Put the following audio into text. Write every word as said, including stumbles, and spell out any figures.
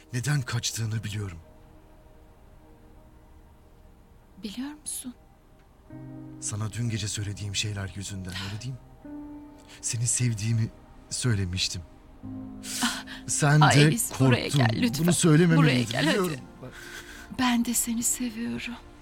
Neden kaçtığını biliyorum. Biliyor musun? Sana dün gece söylediğim şeyler yüzünden, öyle değil mi? Seni sevdiğimi söylemiştim. Sen de Ailis, korktun. buraya gel lütfen. Bunu söylememeliydim, Buraya gel, hadi. biliyorum. Ben de seni seviyorum.